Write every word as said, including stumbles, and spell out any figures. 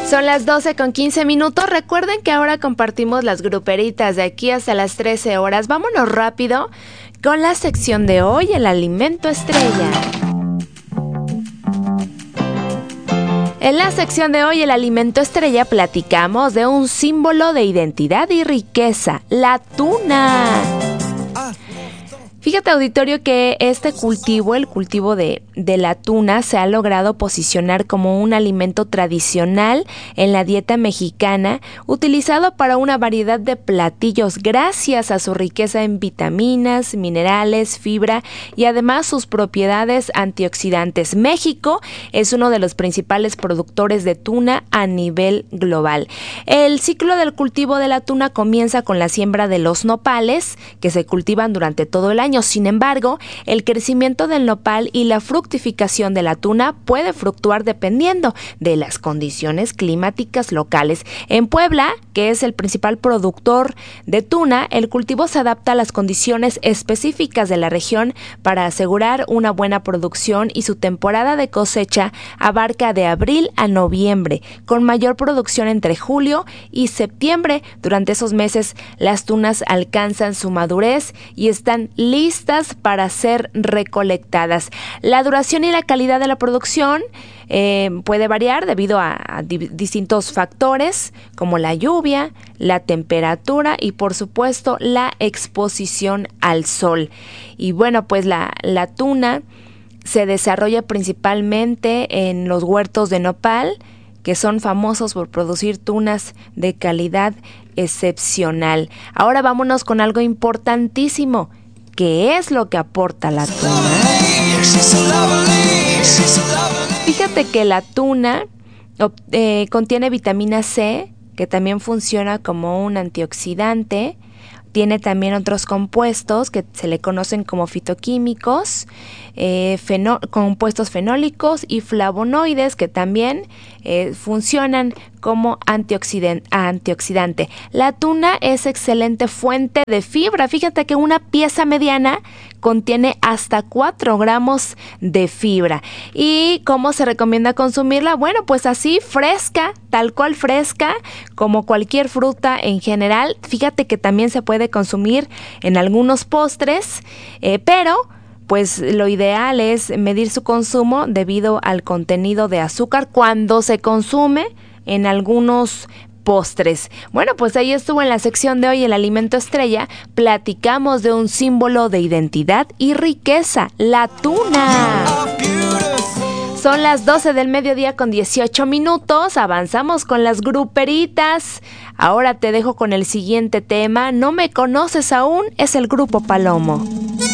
Son las doce con quince minutos. Recuerden que ahora compartimos las gruperitas de aquí hasta las trece horas. Vámonos rápido con la sección de hoy, el alimento estrella. En la sección de hoy, el alimento estrella, platicamos de un símbolo de identidad y riqueza, la tuna. Fíjate, auditorio, que este cultivo, el cultivo de, de la tuna, se ha logrado posicionar como un alimento tradicional en la dieta mexicana, utilizado para una variedad de platillos gracias a su riqueza en vitaminas, minerales, fibra y además sus propiedades antioxidantes. México es uno de los principales productores de tuna a nivel global. El ciclo del cultivo de la tuna comienza con la siembra de los nopales, que se cultivan durante todo el año. Sin embargo, el crecimiento del nopal y la fructificación de la tuna puede fluctuar dependiendo de las condiciones climáticas locales. En Puebla, que es el principal productor de tuna, el cultivo se adapta a las condiciones específicas de la región para asegurar una buena producción, y su temporada de cosecha abarca de abril a noviembre, con mayor producción entre julio y septiembre. Durante esos meses, las tunas alcanzan su madurez y están listas listas para ser recolectadas. La duración y la calidad de la producción eh, puede variar debido a, a di- distintos factores como la lluvia, la temperatura y por supuesto la exposición al sol. Y bueno, pues la, la tuna se desarrolla principalmente en los huertos de nopal, que son famosos por producir tunas de calidad excepcional. Ahora vámonos con algo importantísimo. ¿Qué es lo que aporta la tuna? Fíjate que la tuna eh, contiene vitamina C, que también funciona como un antioxidante. Tiene también otros compuestos que se le conocen como fitoquímicos, eh, feno- compuestos fenólicos y flavonoides, que también eh, funcionan como antioxidante, antioxidante. La tuna es excelente fuente de fibra. Fíjate que una pieza mediana contiene hasta cuatro gramos de fibra. ¿Y cómo se recomienda consumirla? Bueno, pues así, fresca, tal cual fresca, como cualquier fruta en general. Fíjate que también se puede consumir en algunos postres, eh, pero pues lo ideal es medir su consumo debido al contenido de azúcar cuando se consume en algunos postres. Bueno, pues ahí estuvo en la sección de hoy, el alimento estrella. Platicamos de un símbolo de identidad y riqueza, la tuna. Son las doce del mediodía con dieciocho minutos. Avanzamos con las gruperitas. Ahora te dejo con el siguiente tema. No me conoces aún, es el Grupo Palomo.